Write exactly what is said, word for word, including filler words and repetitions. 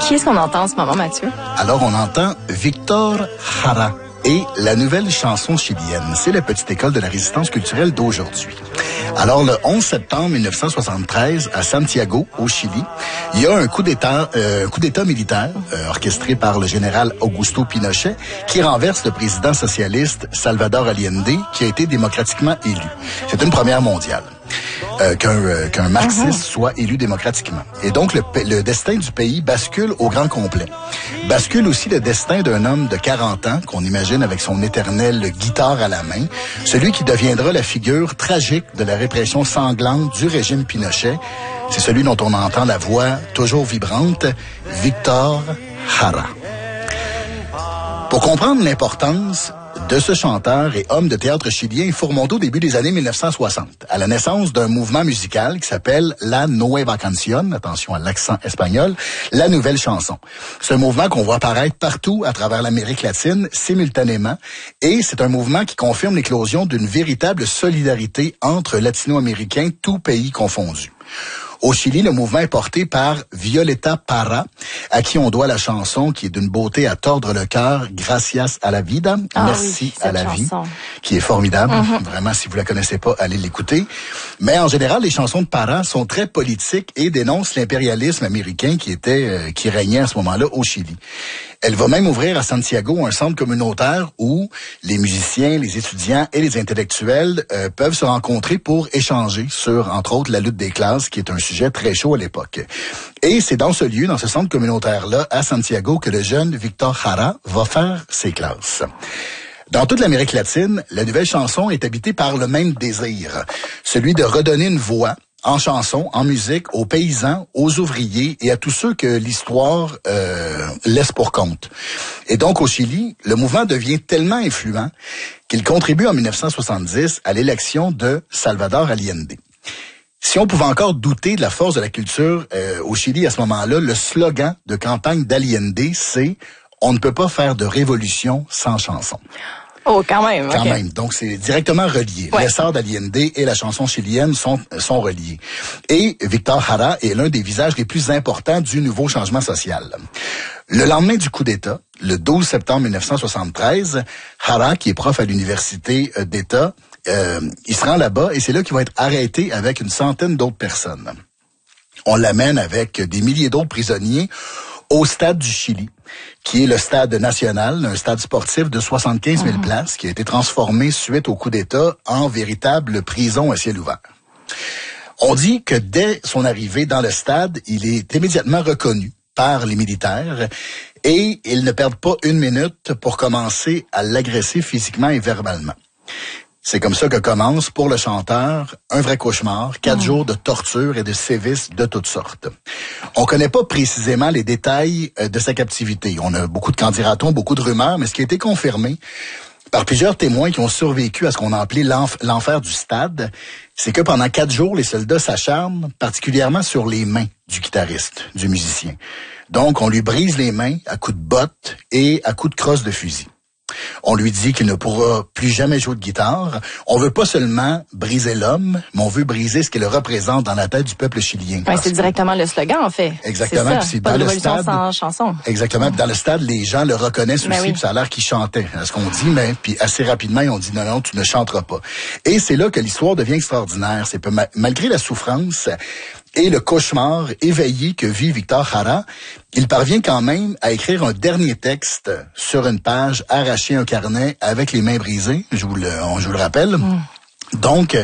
Qui est-ce qu'on entend en ce moment, Mathieu? Alors, on entend Víctor Jara et la nouvelle chanson chilienne. C'est la petite école de la résistance culturelle d'aujourd'hui. Alors, le onze septembre mille neuf cent soixante-treize, à Santiago, au Chili, il y a un coup d'État, euh, un coup d'État militaire euh, orchestré par le général Augusto Pinochet qui renverse le président socialiste Salvador Allende, qui a été démocratiquement élu. C'est une première mondiale. Euh, qu'un euh, qu'un marxiste uh-huh. soit élu démocratiquement. Et donc, le, le destin du pays bascule au grand complet. Bascule aussi le destin d'un homme de quarante ans, qu'on imagine avec son éternelle guitare à la main, celui qui deviendra la figure tragique de la répression sanglante du régime Pinochet. C'est celui dont on entend la voix toujours vibrante, Víctor Jara. Pour comprendre l'importance de ce chanteur et homme de théâtre chilien, il faut remonter au début des années mille neuf cent soixante, à la naissance d'un mouvement musical qui s'appelle La Nueva Canción, attention à l'accent espagnol, la nouvelle chanson. C'est un mouvement qu'on voit apparaître partout à travers l'Amérique latine, simultanément, et c'est un mouvement qui confirme l'éclosion d'une véritable solidarité entre latino-américains, tous pays confondus. Au Chili, le mouvement est porté par Violeta Parra, à qui on doit la chanson qui est d'une beauté à tordre le cœur, Gracias a la vida, ah merci oui, à la chanson. vie, qui est formidable. Mm-hmm. Vraiment, si vous la connaissez pas, allez l'écouter. Mais en général, les chansons de Parra sont très politiques et dénoncent l'impérialisme américain qui était, euh, qui régnait à ce moment-là au Chili. Elle va même ouvrir à Santiago un centre communautaire où les musiciens, les étudiants et les intellectuels euh, peuvent se rencontrer pour échanger sur, entre autres, la lutte des classes, qui est un sujet très chaud à l'époque. Et c'est dans ce lieu, dans ce centre communautaire-là, à Santiago, que le jeune Víctor Jara va faire ses classes. Dans toute l'Amérique latine, la nouvelle chanson est habitée par le même désir, celui de redonner une voix en chanson, en musique, aux paysans, aux ouvriers et à tous ceux que l'histoire euh, laisse pour compte. Et donc, au Chili, le mouvement devient tellement influent qu'il contribue en mille neuf cent soixante-dix à l'élection de Salvador Allende. Si on pouvait encore douter de la force de la culture euh, au Chili à ce moment-là, le slogan de campagne d'Allende, c'est « On ne peut pas faire de révolution sans chanson ». Oh, quand même. Quand okay. même. Donc, c'est directement relié. Ouais. L'essor d'Allende et la chanson chilienne sont, sont reliés. Et Víctor Jara est l'un des visages les plus importants du nouveau changement social. Le lendemain du coup d'État, le douze septembre mille neuf cent soixante-treize, Jara, qui est prof à l'université d'État, euh, il se rend là-bas et c'est là qu'il va être arrêté avec une centaine d'autres personnes. On l'amène avec des milliers d'autres prisonniers au stade du Chili, qui est le stade national, un stade sportif de soixante-quinze mille mmh. places, qui a été transformé suite au coup d'État en véritable prison à ciel ouvert. On dit que dès son arrivée dans le stade, il est immédiatement reconnu par les militaires et ils ne perdent pas une minute pour commencer à l'agresser physiquement et verbalement. C'est comme ça que commence, pour le chanteur, un vrai cauchemar, quatre mmh. jours de torture et de sévices de toutes sortes. On connaît pas précisément les détails de sa captivité. On a beaucoup de candidatons, beaucoup de rumeurs, mais ce qui a été confirmé par plusieurs témoins qui ont survécu à ce qu'on a appelé l'enf- l'enfer du stade, c'est que pendant quatre jours, les soldats s'acharnent particulièrement sur les mains du guitariste, du musicien. Donc, on lui brise les mains à coups de bottes et à coups de crosse de fusil. On lui dit qu'il ne pourra plus jamais jouer de guitare. On veut pas seulement briser l'homme, mais on veut briser ce qu'il représente dans la tête du peuple chilien. Ouais, c'est directement le slogan, en fait. Exactement. C'est ça. C'est pas dans de le révolution stade, sans chanson. Exactement. Puis dans le stade, les gens le reconnaissent ben aussi, oui. puis ça a l'air qu'il chantait. C'est ce qu'on dit, mais puis assez rapidement, ils ont dit non, non, tu ne chanteras pas. Et c'est là que l'histoire devient extraordinaire. C'est que malgré la souffrance et le cauchemar éveillé que vit Víctor Jara, il parvient quand même à écrire un dernier texte sur une page, arracher un carnet avec les mains brisées, je vous le, je vous le rappelle. Mm. Donc,